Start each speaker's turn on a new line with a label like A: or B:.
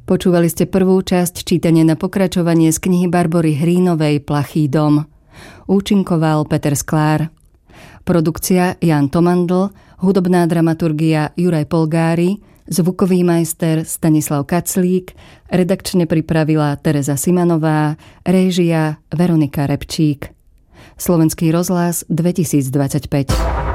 A: Počúvali ste prvú časť čítania na pokračovanie z knihy Barbory Hrínovej Plachý dom. Účinkoval Peter Sklár. Produkcia Jan Tomandl, hudobná dramaturgia Juraj Polgári, zvukový majster Stanislav Kaclík, redakčne pripravila Tereza Simanová, réžia Veronika Repčík. Slovenský rozhlas 2025.